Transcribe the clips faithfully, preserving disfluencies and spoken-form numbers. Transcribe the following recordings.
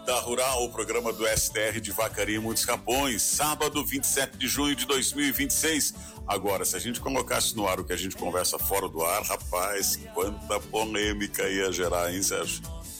Vida Rural, o programa do S T R de Vacaria e Muitos Capões, sábado vinte e sete de junho de dois mil e vinte e seis. Agora, se a gente colocasse no ar o que a gente conversa fora do ar, rapaz, quanta polêmica ia gerar, hein, Sérgio?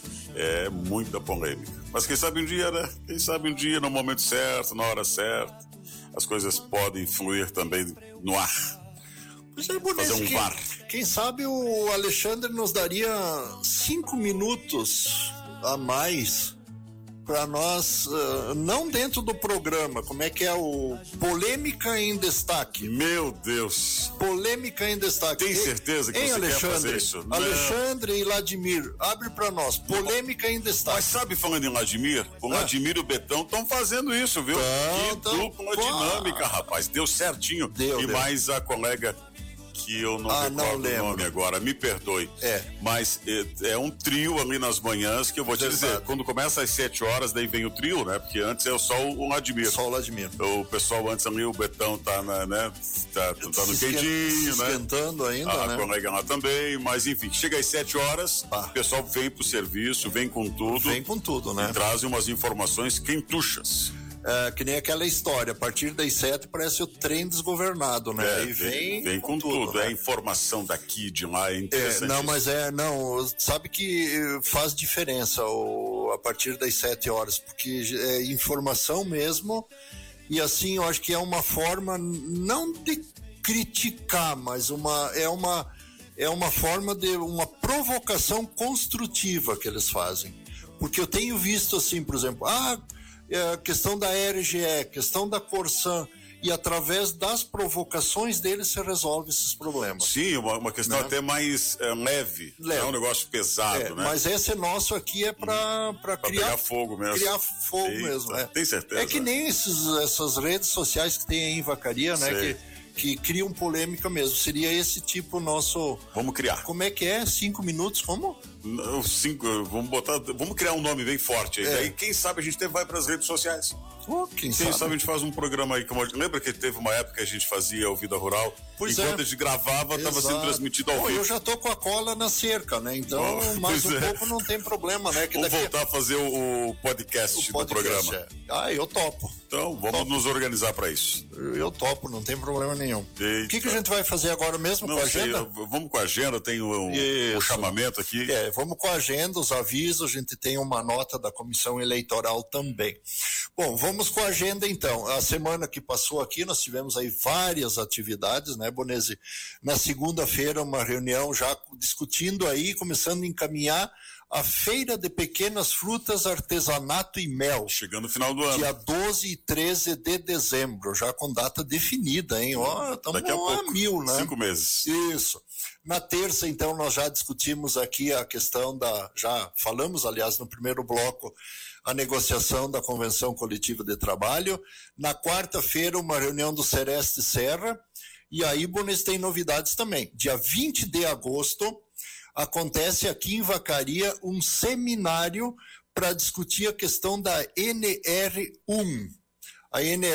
É muita polêmica. Mas quem sabe um dia, né? Quem sabe um dia, no momento certo, na hora certa, as coisas podem fluir também no ar. Pois é, bonito. Fazer um quem, var. Quem sabe o Alexandre nos daria cinco minutos a mais para nós, uh, não dentro do programa, como é que é o Polêmica em Destaque. Meu Deus. Polêmica em Destaque. Tem certeza que hein, você Alexandre? quer fazer isso? Alexandre não. E Vladimir, abre para nós. Polêmica em Destaque. Mas sabe, falando em Vladimir, o ah. Vladimir e o Betão estão fazendo isso, viu? Tão, que tão, dupla pô. dinâmica, rapaz. Deu certinho. Deu, e deu. mais a colega que eu não ah, recordo não o nome agora, me perdoe. É. Mas é, é um trio ali nas manhãs que eu vou te Exato. dizer, quando começa às sete horas, daí vem o trio, né? Porque antes é só o Vladimir. Só o Vladimir. O pessoal antes ali, o Betão tá, na, né? Tá, tá no se quentinho, se né? esquentando ainda, a, né? A colega lá também, mas enfim, chega às sete horas, ah. o pessoal vem pro serviço, vem com tudo. Vem com tudo, né? E trazem umas informações quentuchas. É, que nem aquela história, a partir das sete parece o trem desgovernado, né? É, e vem, vem, vem com, com tudo, tudo né? É informação daqui, de lá, é interessante. É, não, mas é, não, sabe que faz diferença o, a partir das sete horas, porque é informação mesmo, e assim, eu acho que é uma forma, não de criticar, mas uma, é uma, é uma forma de, uma provocação construtiva que eles fazem. Porque eu tenho visto assim, por exemplo, ah, a questão da R G E, questão da Corsan, e através das provocações deles se resolve esses problemas. Sim, uma, uma questão né? até mais é, leve, leve, não é um negócio pesado, é, né? Mas esse nosso aqui é para hum, criar pegar fogo mesmo. Criar fogo Eita, mesmo. É. Tem certeza? É que nem esses, essas redes sociais que tem aí em Vacaria, né? Que, que criam polêmica mesmo. Seria esse tipo nosso... Vamos criar. Como é que é? Cinco minutos? Como? Não, cinco, vamos botar... Vamos criar um nome bem forte aí. É. Daí, quem sabe a gente até vai para as redes sociais. Oh, quem, quem sabe? sabe a gente faz um programa aí. Como... Lembra que teve uma época que a gente fazia o Vida Rural? Pois Enquanto é. a gente gravava, estava sendo transmitido ao Pô, vivo. eu já tô com a cola na cerca, né? Então, oh, mais um é. pouco não tem problema, né? Que vamos daqui... voltar a fazer o, o, podcast, o podcast do programa. É. Ah, eu topo. Então, vamos topo. nos organizar para isso. Eu topo, não tem problema nenhum. Eita. O que, que a gente vai fazer agora mesmo não com a sei, agenda? Eu, vamos com a agenda, tem um, um chamamento aqui. É, vamos com a agenda, os avisos, a gente tem uma nota da comissão eleitoral também. Bom, vamos com a agenda então. A semana que passou aqui, nós tivemos aí várias atividades, né, Bonesi? Na segunda-feira, uma reunião já discutindo aí, começando a encaminhar a Feira de Pequenas Frutas, Artesanato e Mel. Chegando no final do ano. Dia doze e treze de dezembro, já com data definida, hein? Ó, estamos Daqui a pouco, a mil, né? Cinco meses. Isso. Na terça, então, nós já discutimos aqui a questão da... Já falamos, aliás, no primeiro bloco, a negociação da Convenção Coletiva de Trabalho. Na quarta-feira, uma reunião do Sereste Serra. E aí, Bones, tem novidades também. Dia vinte de agosto, acontece aqui em Vacaria um seminário para discutir a questão da N R um. A N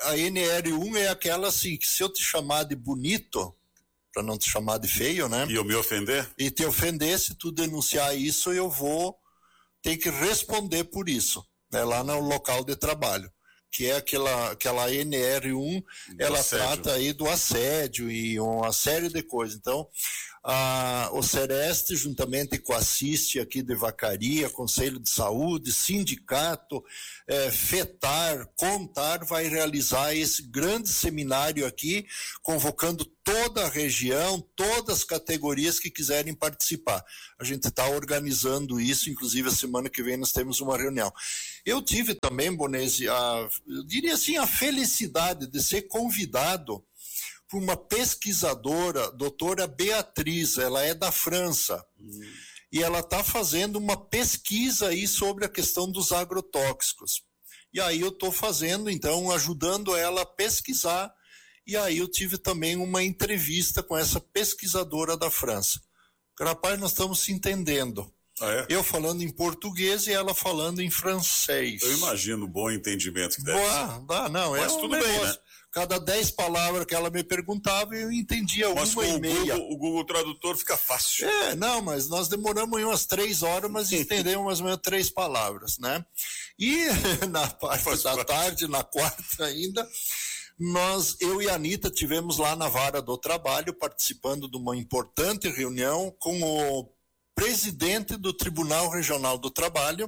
R um é aquela assim, que se eu te chamar de bonito, para não te chamar de feio, né? E eu me ofender? E te ofender, se tu denunciar isso, eu vou ter que responder por isso, né? Lá no local de trabalho. Que é aquela, aquela N R um, do ela assédio. Trata aí do assédio e uma série de coisas. Então, a, o Sereste, juntamente com a CIST aqui de Vacaria, Conselho de Saúde, Sindicato, é, FETAR, CONTAR, vai realizar esse grande seminário aqui, convocando toda a região, todas as categorias que quiserem participar. A gente está organizando isso, inclusive a semana que vem nós temos uma reunião. Eu tive também, Bonesi, a, eu diria assim, a felicidade de ser convidado por uma pesquisadora, doutora Beatriz, ela é da França, hum. e ela está fazendo uma pesquisa aí sobre a questão dos agrotóxicos. E aí eu estou fazendo, então, ajudando ela a pesquisar. E aí eu tive também uma entrevista com essa pesquisadora da França. Rapaz, nós estamos se entendendo. Ah, é? Eu falando em português e ela falando em francês. Eu imagino o bom entendimento que deve Boa, ser. Dá, não, Mas é um tudo negócio. bem, né? cada dez palavras que ela me perguntava, eu entendia mas uma e meia. Google, o Google Tradutor fica fácil. É, não, mas nós demoramos umas três horas, mas entendemos mais ou menos três palavras, né? E na parte Faz da parte. tarde, na quarta ainda, nós, eu e a Anitta, tivemos lá na Vara do Trabalho, participando de uma importante reunião com o presidente do Tribunal Regional do Trabalho,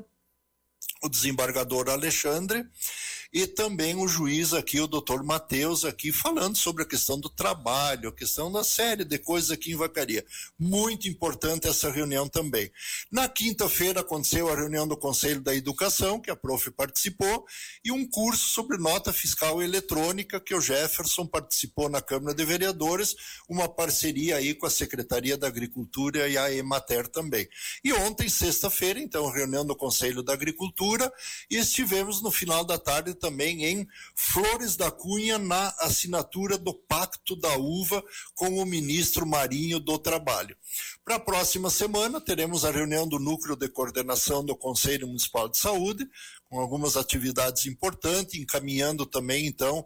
o desembargador Alexandre, e também o juiz aqui, o doutor Matheus, aqui falando sobre a questão do trabalho, a questão da série de coisas aqui em Vacaria. Muito importante essa reunião também. Na quinta-feira aconteceu a reunião do Conselho da Educação, que a prof participou, e um curso sobre nota fiscal eletrônica, que o Jefferson participou na Câmara de Vereadores, uma parceria aí com a Secretaria da Agricultura e a Emater também. E ontem, sexta-feira, então, reunião do Conselho da Agricultura, e estivemos no final da tarde também em Flores da Cunha, na assinatura do Pacto da Uva com o ministro Marinho do Trabalho. Para a próxima semana, teremos a reunião do Núcleo de Coordenação do Conselho Municipal de Saúde, com algumas atividades importantes, encaminhando também, então,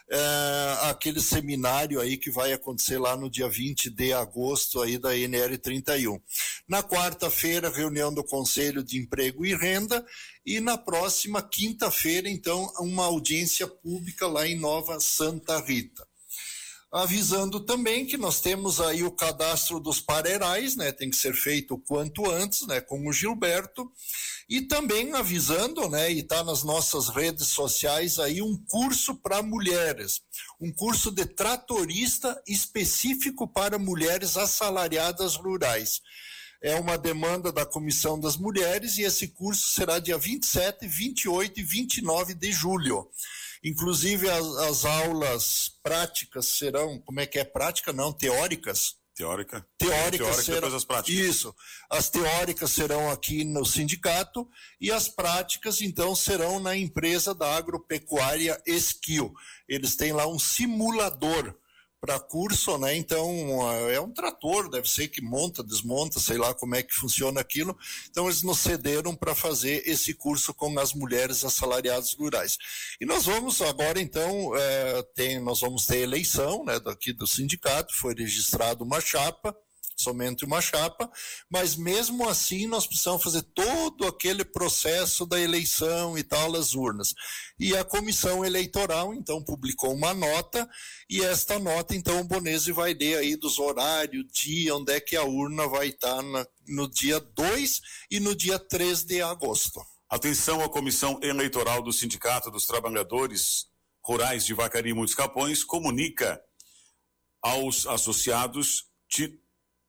é, aquele seminário aí que vai acontecer lá no dia vinte de agosto aí da N R trinta e um. Na quarta-feira, reunião do Conselho de Emprego e Renda, e na próxima quinta-feira, então, uma audiência pública lá em Nova Santa Rita. Avisando também que nós temos aí o cadastro dos parerais, né, tem que ser feito o quanto antes, né, com o Gilberto, e também avisando, né, e está nas nossas redes sociais aí um curso para mulheres, um curso de tratorista específico para mulheres assalariadas rurais. É uma demanda da Comissão das Mulheres e esse curso será dia vinte e sete, vinte e oito e vinte e nove de julho. Inclusive as, as aulas práticas serão, como é que é prática? Não, teóricas. Teórica. Teóricas Teórica, serão, depois as práticas. Isso. As teóricas serão aqui no sindicato e as práticas, então, serão na empresa da agropecuária Esquil. Eles têm lá um simulador para curso, né? Então é um trator, deve ser que monta, desmonta, sei lá como é que funciona aquilo. Então eles nos cederam para fazer esse curso com as mulheres assalariadas rurais. E nós vamos agora então, é, tem, nós vamos ter eleição, né, daqui do sindicato, foi registrado uma chapa, somente uma chapa, mas mesmo assim nós precisamos fazer todo aquele processo da eleição e tal, as urnas. E a comissão eleitoral, então, publicou uma nota, e esta nota, então, o Bonese vai ler aí dos horários, dia, onde é que a urna vai estar na, no dia dois e no dia três de agosto. Atenção à Comissão Eleitoral do Sindicato dos Trabalhadores Rurais de Vacaria e Muitos Capões, comunica aos associados de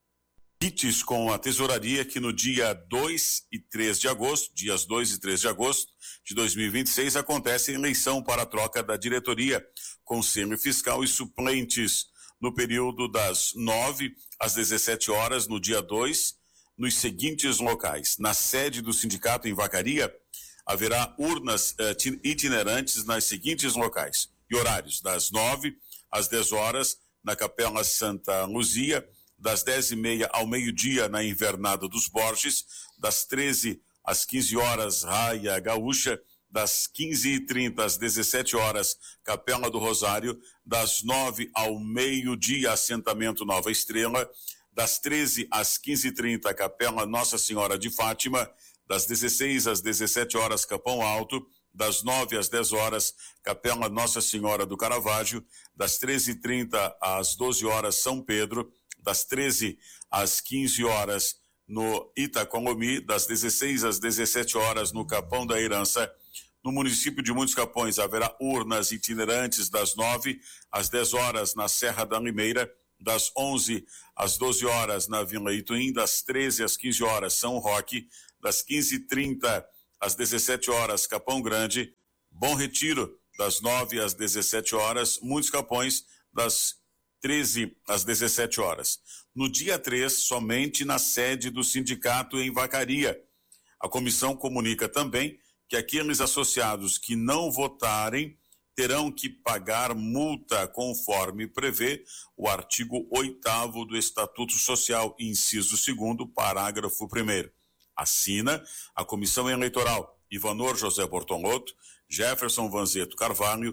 kits com a tesouraria que no dia dois e três de agosto, dias dois e três de agosto de dois mil e vinte e seis, acontece a eleição para a troca da diretoria, conselho fiscal e suplentes no período das nove às dezessete horas no dia dois, nos seguintes locais. Na sede do sindicato em Vacaria, haverá urnas eh, itinerantes nas seguintes locais e horários: das nove às dez horas na Capela Santa Luzia, das dez e meia ao meio-dia na Invernada dos Borges, das treze às quinze horas, Raia Gaúcha, das quinze e trinta às dezessete horas, Capela do Rosário, das nove ao meio-dia, Assentamento Nova Estrela, das treze às quinze e trinta, Capela Nossa Senhora de Fátima, das dezesseis às dezessete horas, Capão Alto, das nove às dez horas, Capela Nossa Senhora do Caravaggio, das treze e trinta às doze horas, São Pedro, das treze às quinze horas no Itacolomi, das dezesseis às dezessete horas no Capão da Herança. No município de Muitos Capões haverá urnas itinerantes das nove às dez horas na Serra da Limeira, das onze às doze horas na Vila Ituim, das treze às quinze horas São Roque, das quinze e trinta às dezessete horas Capão Grande, Bom Retiro, das nove às dezessete horas, Muitos Capões, das treze às dezessete horas. No dia três, somente na sede do sindicato em Vacaria. A comissão comunica também que aqueles associados que não votarem terão que pagar multa conforme prevê o artigo oitavo do Estatuto Social, inciso segundo, parágrafo primeiro. Assina a comissão eleitoral Ivanor José Bortolotto, Jefferson Vanzeto Carvalho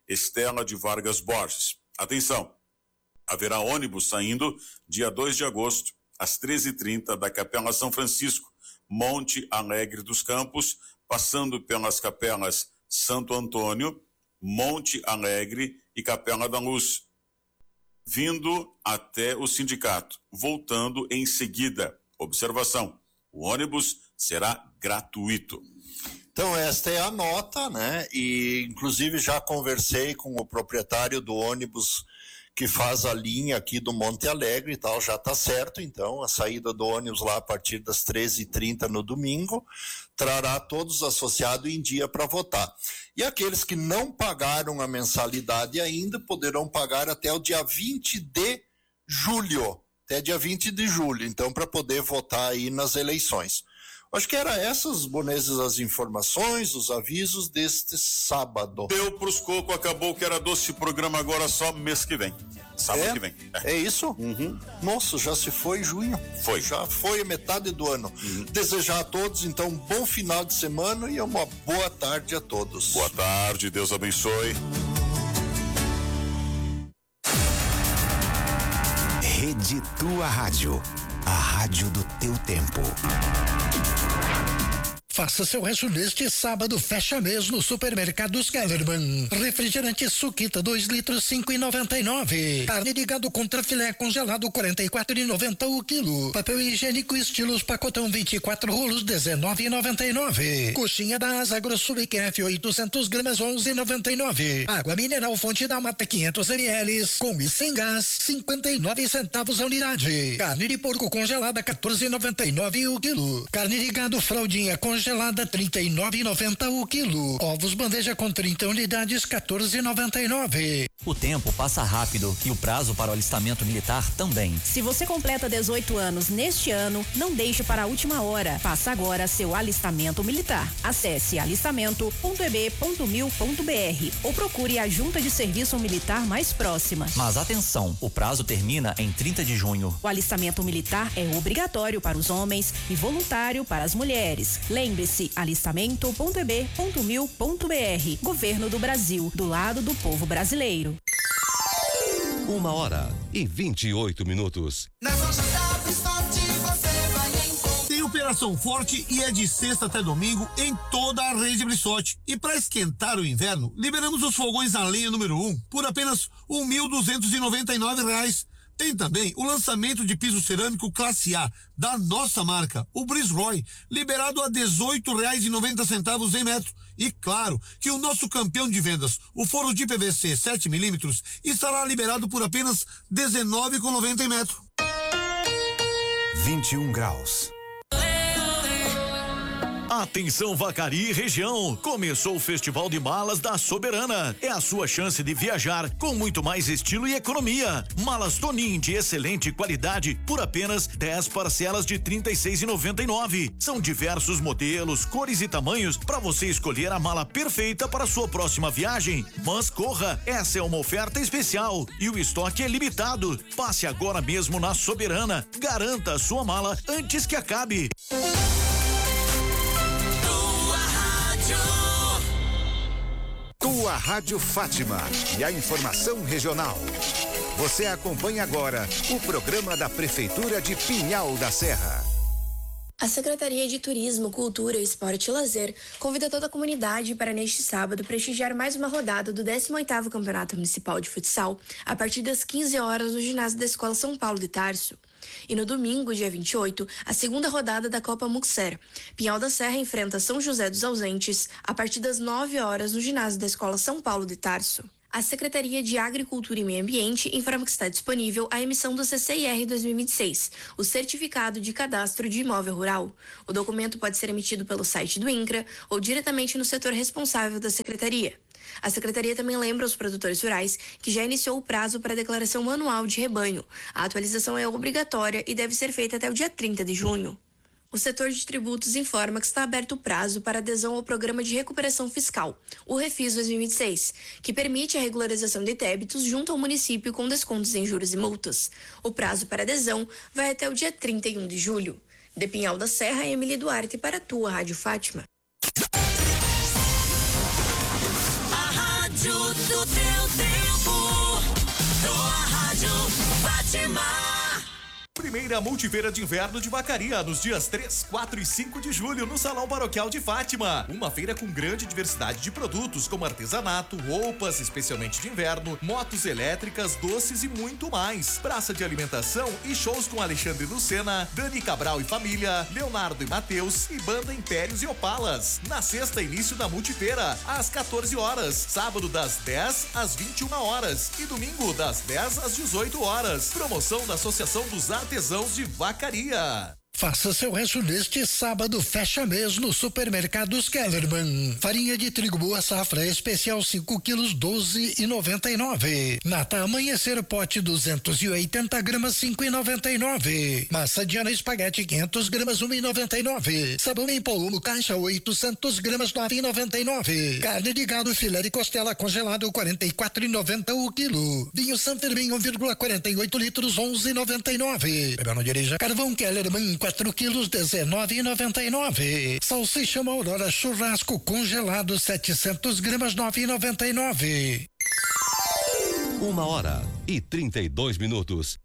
Estela de Vargas Borges. Atenção, haverá ônibus saindo dia dois de agosto, às treze e trinta, da Capela São Francisco, Monte Alegre dos Campos, passando pelas capelas Santo Antônio, Monte Alegre e Capela da Luz, vindo até o sindicato, voltando em seguida. Observação, o ônibus será gratuito. Então, esta é a nota, né? E, inclusive, já conversei com o proprietário do ônibus que faz a linha aqui do Monte Alegre e tal, já está certo. Então, a saída do ônibus lá a partir das treze e trinta no domingo, trará todos os associados em dia para votar. E aqueles que não pagaram a mensalidade ainda poderão pagar até o dia vinte de julho, até dia vinte de julho, então, para poder votar aí nas eleições. Acho que era essas, Boneses, as informações, os avisos deste sábado. Deu pros coco, acabou que era doce programa agora só mês que vem. Sábado é, que vem. É, é isso? Uhum. Nossa, já se foi junho. Foi. Já foi a metade do ano. Uhum. Desejar a todos, então, um bom final de semana e uma boa tarde a todos. Boa tarde, Deus abençoe. Rede Tua Rádio, a rádio do teu tempo. Faça seu resto neste sábado, fecha mês no Supermercados Kellerman. Refrigerante Suquita, dois litros, cinco e noventa e nove. Carne de gado contra filé congelado, quarenta e quatro e noventa o quilo. Papel higiênico estilos pacotão, vinte e quatro rolos, dezenove e noventa e nove. Coxinha da Asa Grosso Biquef, oitocentos gramas, onze e noventa e nove. Água mineral Fonte da Mata, quinhentos mililitros, com e sem gás, cinquenta e nove centavos a unidade. Carne de porco congelada, quatorze e noventa e nove o quilo. Carne de gado fraldinha congelada, gelada trinta e nove e noventa o quilo. Ovos bandeja com trinta unidades, quatorze e noventa e nove. O tempo passa rápido e o prazo para o alistamento militar também. Se você completa dezoito anos neste ano, não deixe para a última hora. Faça agora seu alistamento militar. Acesse alistamento ponto e b ponto mil ponto b r ou procure a junta de serviço militar mais próxima. Mas atenção, o prazo termina em trinta de junho. O alistamento militar é obrigatório para os homens e voluntário para as mulheres. Lembre-se, alistamento ponto e b ponto mil ponto b r. Governo do Brasil, do lado do povo brasileiro. Uma hora e vinte e oito minutos. Tem Operação Forte e é de sexta até domingo em toda a rede Brissotti. E para esquentar o inverno, liberamos os fogões a lenha número um por apenas um mil duzentos e noventa e nove reais. Tem também o lançamento de piso cerâmico classe A da nossa marca, o Brisroy, liberado a dezoito reais e noventa centavos em metro. E claro que o nosso campeão de vendas, o forro de P V C sete milímetros, estará liberado por apenas dezenove reais e noventa centavos em metro. vinte e um graus. Atenção Vacaria e região, começou o Festival de Malas da Soberana. É a sua chance de viajar com muito mais estilo e economia. Malas Tonin de excelente qualidade por apenas dez parcelas de trinta e seis reais e noventa e nove centavos. São diversos modelos, cores e tamanhos para você escolher a mala perfeita para sua próxima viagem. Mas corra, essa é uma oferta especial e o estoque é limitado. Passe agora mesmo na Soberana. Garanta a sua mala antes que acabe. Tua Rádio Fátima e a informação regional. Você acompanha agora o programa da Prefeitura de Pinhal da Serra. A Secretaria de Turismo, Cultura, Esporte e Lazer convida toda a comunidade para neste sábado prestigiar mais uma rodada do décimo oitavo Campeonato Municipal de Futsal a partir das quinze horas no ginásio da Escola São Paulo de Tarso. E no domingo, dia vinte e oito, a segunda rodada da Copa Muxer. Pinhal da Serra enfrenta São José dos Ausentes a partir das nove horas no ginásio da Escola São Paulo de Tarso. A Secretaria de Agricultura e Meio Ambiente informa que está disponível a emissão do C C I R dois mil e vinte e seis, o Certificado de Cadastro de Imóvel Rural. O documento pode ser emitido pelo site do INCRA ou diretamente no setor responsável da Secretaria. A Secretaria também lembra aos produtores rurais que já iniciou o prazo para a declaração manual de rebanho. A atualização é obrigatória e deve ser feita até o dia trinta de junho. O setor de tributos informa que está aberto o prazo para adesão ao Programa de Recuperação Fiscal, o Refis dois mil e vinte e seis, que permite a regularização de débitos junto ao município com descontos em juros e multas. O prazo para adesão vai até o dia trinta e um de julho. De Pinhal da Serra, Emily Duarte para a tua Rádio Fátima. rádio do teu tempo. Tua Rádio Fátima. Primeira Multifeira de Inverno de Vacaria, nos dias três, quatro e cinco de julho, no Salão Paroquial de Fátima. Uma feira com grande diversidade de produtos, como artesanato, roupas, especialmente de inverno, motos elétricas, doces e muito mais. Praça de alimentação e shows com Alexandre Lucena, Dani Cabral e família, Leonardo e Matheus e Banda Impérios e Opalas. Na sexta, início da Multifeira, às quatorze horas. Sábado, das dez às vinte e uma horas. E domingo, das dez às dezoito horas. Promoção da Associação dos Artesãos de Vacaria. Faça seu resto neste sábado, fecha mês no Supermercados Kellerman. Farinha de trigo boa safra especial cinco quilos, doze e noventa e nove. Nata Amanhecer pote duzentos e oitenta gramas, cinco e noventa e nove. Massa Diana espaguete quinhentas gramas, um e noventa e nove. Sabão em pó caixa oitocentas gramas, nove e noventa e nove. Carne de gado filé de costela congelado quarenta e quatro e noventa o quilo. Vinho Sanfermin um vírgula quarenta e oito litros, onze e noventa e nove. Bebeu não dirija. Carvão Kellerman quatro quilos, dezenove e noventa e nove. Salsicha Aurora churrasco congelado setecentas gramas, nove e noventa e nove. Uma hora e trinta e dois minutos.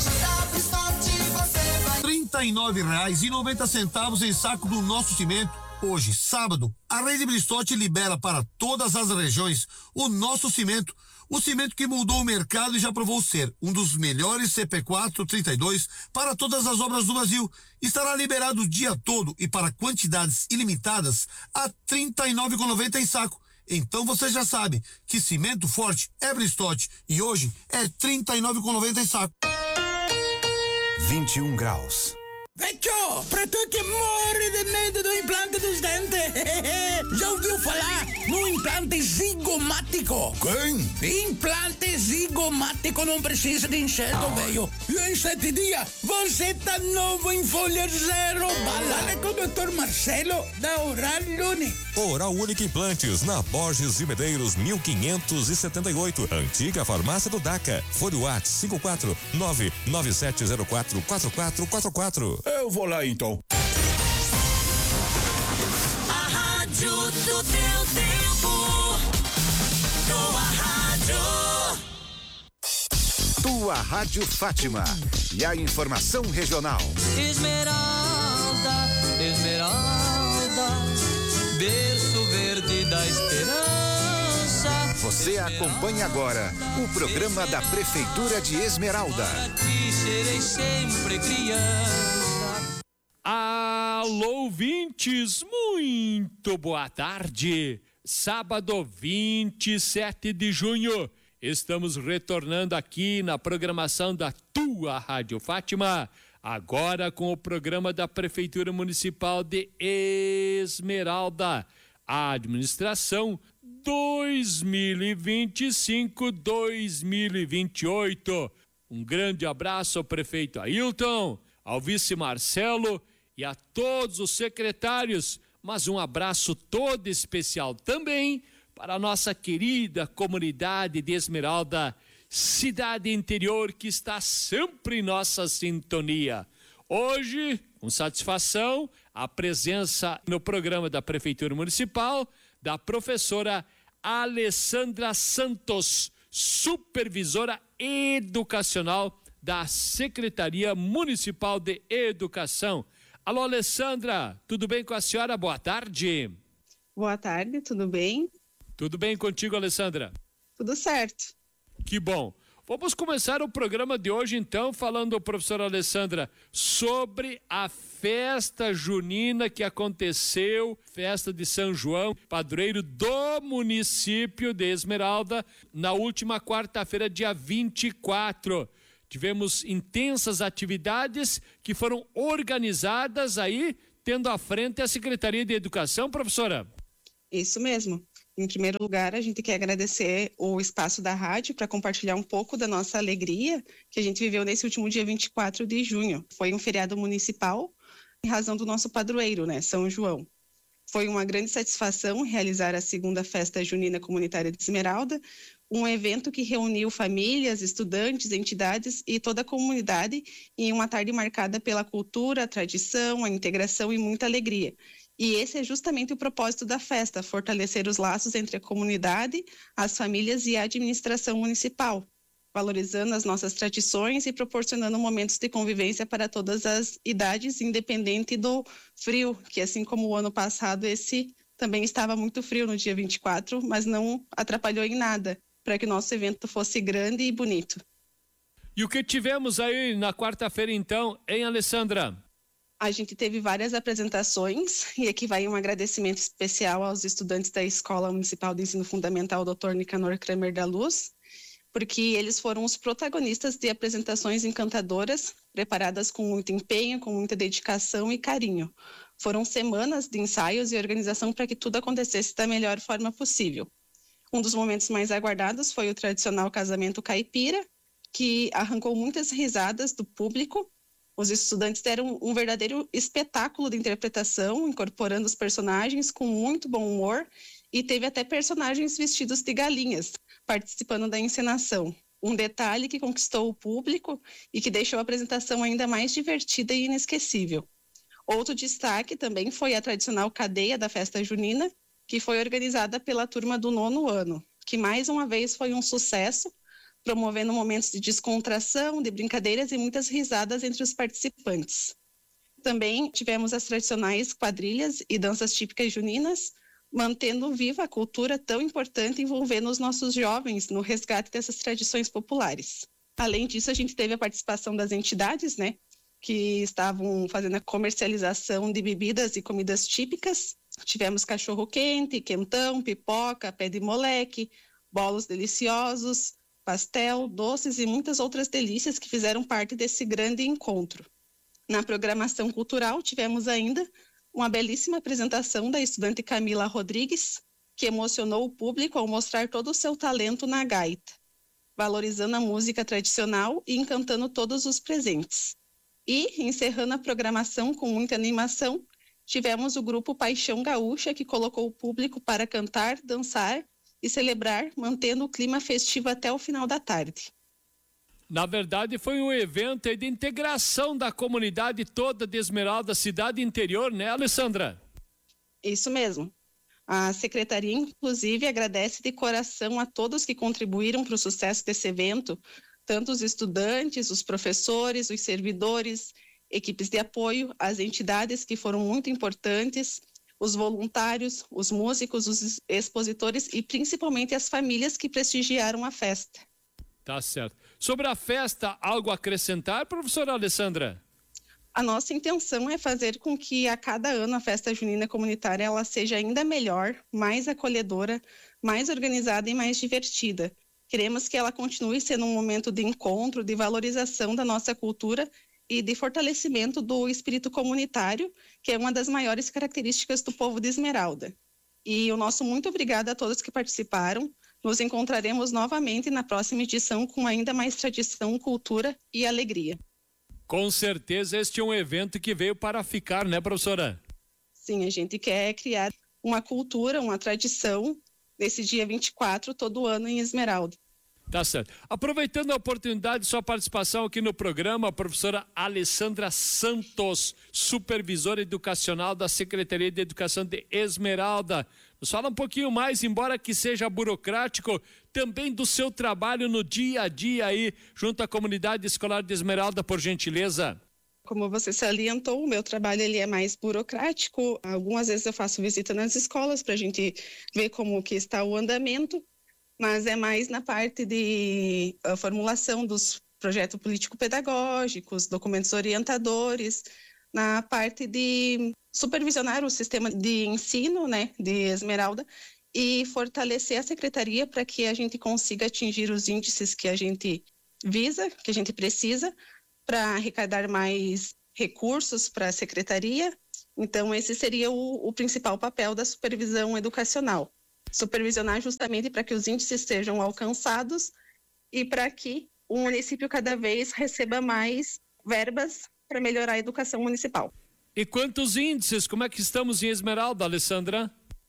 trinta e nove reais e noventa centavos em saco do nosso cimento. Hoje, sábado, a Rede Bristotti libera para todas as regiões o nosso cimento. O cimento que mudou o mercado e já provou ser um dos melhores C P quatro trinta e dois para todas as obras do Brasil. Estará liberado o dia todo e para quantidades ilimitadas a trinta e nove reais e noventa centavos em saco. Então você já sabe que cimento forte é Bristotti e hoje é trinta e nove reais e noventa centavos em saco. vinte e um graus. Vecchio, pra tu que morre de medo do implante dos dentes, já ouviu falar no implante zigomático? Quem? Implante zigomático não precisa de enxerto, velho. E em sete dias, você tá novo em folha zero. Balada com o doutor Marcelo, da Oral Unique. Oral Unique Implantes, na Borges de Medeiros, mil quinhentos e setenta e oito. Antiga farmácia do DACA. Fone WhatsApp cinco quatro nove nove sete zero quatro quatro quatro quatro quatro. Eu vou lá então. A rádio do teu tempo. Tua rádio. Tua Rádio Fátima. E a informação regional. Esmeralda, Esmeralda, berço verde da esperança. Você acompanha agora o programa da Prefeitura de Esmeralda. E serei sempre criança. Alô, ouvintes, muito boa tarde. Sábado vinte e sete de junho, estamos retornando aqui na programação da Tua Rádio Fátima, agora com o programa da Prefeitura Municipal de Esmeralda, a administração dois mil e vinte e cinco a dois mil e vinte e oito. Um grande abraço ao prefeito Ailton, ao vice Marcelo e a todos os secretários, mas um abraço todo especial também para a nossa querida comunidade de Esmeralda, cidade interior que está sempre em nossa sintonia. Hoje, com satisfação, a presença no programa da Prefeitura Municipal da professora Alessandra Santos, supervisora educacional da Secretaria Municipal de Educação. Alô, Alessandra, tudo bem com a senhora? Boa tarde. Boa tarde, tudo bem? Tudo bem contigo, Alessandra? Tudo certo. Que bom. Vamos começar o programa de hoje, então, falando, professora Alessandra, sobre a festa junina que aconteceu, festa de São João, padroeiro do município de Esmeralda, na última quarta-feira, dia vinte e quatro. Tivemos intensas atividades que foram organizadas aí, tendo à frente a Secretaria de Educação, professora? Isso mesmo. Em primeiro lugar, a gente quer agradecer o espaço da rádio para compartilhar um pouco da nossa alegria que a gente viveu nesse último dia vinte e quatro de junho. Foi um feriado municipal em razão do nosso padroeiro, né, São João. Foi uma grande satisfação realizar a segunda festa junina comunitária de Esmeralda, um evento que reuniu famílias, estudantes, entidades e toda a comunidade em uma tarde marcada pela cultura, a tradição, a integração e muita alegria. E esse é justamente o propósito da festa, fortalecer os laços entre a comunidade, as famílias e a administração municipal, valorizando as nossas tradições e proporcionando momentos de convivência para todas as idades, independente do frio, que assim como o ano passado, esse também estava muito frio no dia vinte e quatro, mas não atrapalhou em nada para que o nosso evento fosse grande e bonito. E o que tivemos aí na quarta-feira então, hein, Alessandra? A gente teve várias apresentações e aqui vai um agradecimento especial aos estudantes da Escola Municipal de Ensino Fundamental doutor Nicanor Kramer da Luz, porque eles foram os protagonistas de apresentações encantadoras, preparadas com muito empenho, com muita dedicação e carinho. Foram semanas de ensaios e organização para que tudo acontecesse da melhor forma possível. Um dos momentos mais aguardados foi o tradicional casamento caipira, que arrancou muitas risadas do público. Os estudantes deram um verdadeiro espetáculo de interpretação, incorporando os personagens com muito bom humor, e teve até personagens vestidos de galinhas participando da encenação. Um detalhe que conquistou o público e que deixou a apresentação ainda mais divertida e inesquecível. Outro destaque também foi a tradicional cadeia da festa junina, que foi organizada pela turma do nono ano, que mais uma vez foi um sucesso, promovendo momentos de descontração, de brincadeiras e muitas risadas entre os participantes. Também tivemos as tradicionais quadrilhas e danças típicas juninas, mantendo viva a cultura tão importante envolvendo os nossos jovens no resgate dessas tradições populares. Além disso, a gente teve a participação das entidades, né, que estavam fazendo a comercialização de bebidas e comidas típicas. Tivemos cachorro-quente, quentão, pipoca, pé de moleque, bolos deliciosos, pastel, doces e muitas outras delícias que fizeram parte desse grande encontro. Na programação cultural, tivemos ainda uma belíssima apresentação da estudante Camila Rodrigues, que emocionou o público ao mostrar todo o seu talento na gaita, valorizando a música tradicional e encantando todos os presentes. E, encerrando a programação com muita animação, tivemos o grupo Paixão Gaúcha, que colocou o público para cantar, dançar e celebrar, mantendo o clima festivo até o final da tarde. Na verdade, foi um evento de integração da comunidade toda de Esmeralda, cidade interior, né, Alessandra? Isso mesmo. A secretaria, inclusive, agradece de coração a todos que contribuíram para o sucesso desse evento, tanto os estudantes, os professores, os servidores, equipes de apoio, as entidades que foram muito importantes, os voluntários, os músicos, os expositores e principalmente as famílias que prestigiaram a festa. Tá certo. Sobre a festa, algo a acrescentar, professora Alessandra? A nossa intenção é fazer com que a cada ano a festa junina comunitária ela seja ainda melhor, mais acolhedora, mais organizada e mais divertida. Queremos que ela continue sendo um momento de encontro, de valorização da nossa cultura e de fortalecimento do espírito comunitário, que é uma das maiores características do povo de Esmeralda. E o nosso muito obrigado a todos que participaram. Nos encontraremos novamente na próxima edição com ainda mais tradição, cultura e alegria. Com certeza este é um evento que veio para ficar, né, professora? Sim, a gente quer criar uma cultura, uma tradição nesse dia vinte e quatro, todo ano em Esmeralda. Tá certo. Aproveitando a oportunidade de sua participação aqui no programa, a professora Alessandra Santos, supervisora educacional da Secretaria de Educação de Esmeralda. Nos fala um pouquinho mais, embora que seja burocrático, também do seu trabalho no dia a dia aí, junto à comunidade escolar de Esmeralda, por gentileza. Como você salientou, o meu trabalho ele é mais burocrático. Algumas vezes eu faço visita nas escolas para a gente ver como que está o andamento, mas é mais na parte de uh, formulação dos projetos político-pedagógicos, documentos orientadores, na parte de supervisionar o sistema de ensino, né, de Esmeralda e fortalecer a secretaria para que a gente consiga atingir os índices que a gente visa, que a gente precisa, para arrecadar mais recursos para a secretaria. Então, esse seria o, o principal papel da supervisão educacional. Supervisionar justamente para que os índices sejam alcançados e para que o município cada vez receba mais verbas para melhorar a educação municipal. E quantos índices? Como é que estamos em Esmeralda, Alessandra?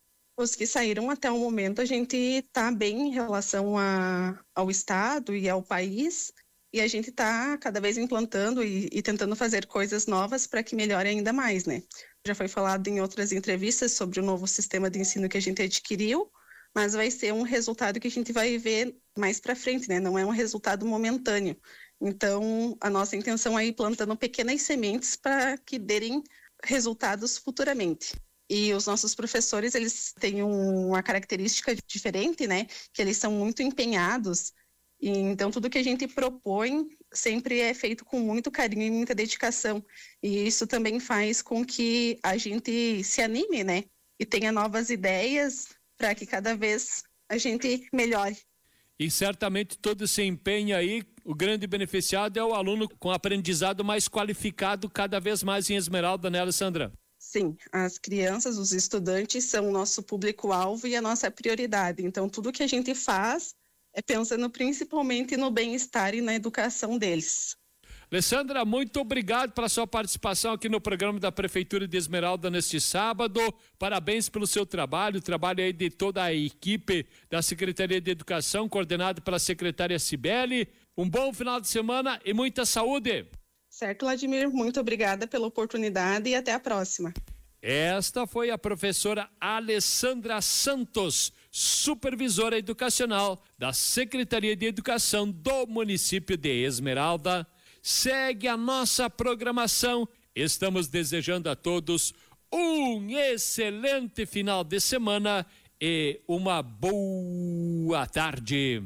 Os que saíram até o momento, a gente está bem em relação a, ao estado e ao país. e a gente está cada vez implantando e, e tentando fazer coisas novas para que melhore ainda mais, né? Já foi falado em outras entrevistas sobre o novo sistema de ensino que a gente adquiriu, mas vai ser um resultado que a gente vai ver mais para frente, né? Não é um resultado momentâneo. Então, a nossa intenção é ir plantando pequenas sementes para que derem resultados futuramente. E os nossos professores, eles têm uma característica diferente, né? Que eles são muito empenhados. E, então, tudo que a gente propõe sempre é feito com muito carinho e muita dedicação. E isso também faz com que a gente se anime, né? E tenha novas ideias para que cada vez a gente melhore. E certamente todo esse empenho aí, o grande beneficiado é o aluno com aprendizado mais qualificado cada vez mais em Esmeralda, né, Alessandra? Sim, as crianças, os estudantes são o nosso público-alvo e a nossa prioridade. Então, tudo que a gente faz é pensando principalmente no bem-estar e na educação deles. Alessandra, muito obrigado pela sua participação aqui no programa da Prefeitura de Esmeralda neste sábado. Parabéns pelo seu trabalho, o trabalho aí de toda a equipe da Secretaria de Educação, coordenado pela secretária Cibele. Um bom final de semana e muita saúde. Certo, Vladimir, muito obrigada pela oportunidade e até a próxima. Esta foi a professora Alessandra Santos, supervisora educacional da Secretaria de Educação do município de Esmeralda. Segue a nossa programação. Estamos desejando a todos um excelente final de semana e uma boa tarde.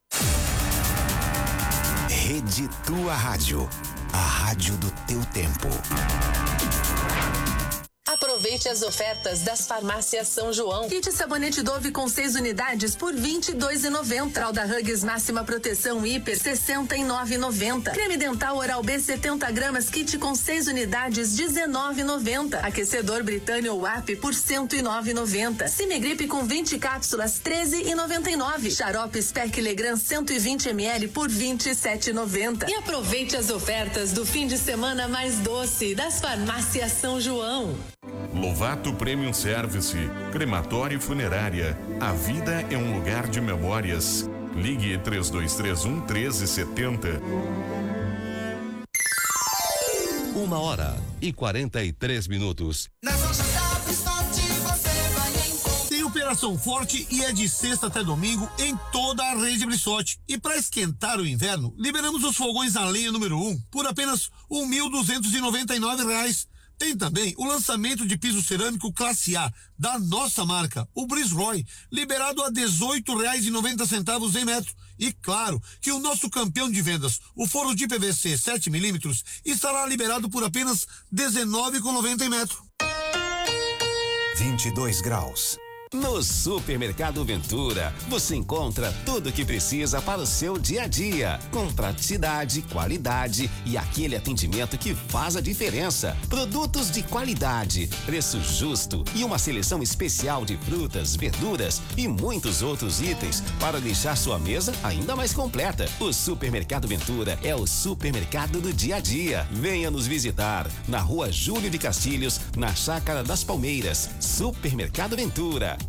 Rede Tua Rádio, a rádio do teu tempo. Aproveite as ofertas das farmácias São João. Kit sabonete Dove com seis unidades por vinte e dois reais e noventa centavos. Fralda Huggies máxima proteção hiper sessenta e nove reais e noventa centavos. Creme dental Oral B setenta gramas kit com seis unidades dezenove reais e noventa centavos. Aquecedor Britânia ou A P por cento e nove reais e noventa centavos. Cimegripe com vinte cápsulas treze reais e noventa e nove centavos. Xarope Spec Legrand cento e vinte mililitros por vinte e sete reais e noventa centavos. E aproveite as ofertas do fim de semana mais doce das farmácias São João. Lovato Premium Service, crematório e funerária. A vida é um lugar de memórias. Ligue três dois três um, treze setenta. Uma hora e quarenta e três minutos. Nas lojas da Forte você vai encontrar. Tem operação forte e é de sexta até domingo em toda a rede Brissotti. E para esquentar o inverno, liberamos os fogões a lenha número um por apenas um mil duzentos e noventa e nove reais. Tem também o lançamento de piso cerâmico classe A da nossa marca, o Brisroy, liberado a dezoito reais e noventa centavos em metro. E claro que o nosso campeão de vendas, o forro de P V C sete milímetros, estará liberado por apenas dezenove reais e noventa centavos em metro. vinte e dois graus. No Supermercado Ventura, você encontra tudo o que precisa para o seu dia a dia, com praticidade, qualidade e aquele atendimento que faz a diferença. Produtos de qualidade, preço justo e uma seleção especial de frutas, verduras e muitos outros itens para deixar sua mesa ainda mais completa. O Supermercado Ventura é o supermercado do dia a dia. Venha nos visitar na Rua Júlio de Castilhos, na Chácara das Palmeiras. Supermercado Ventura.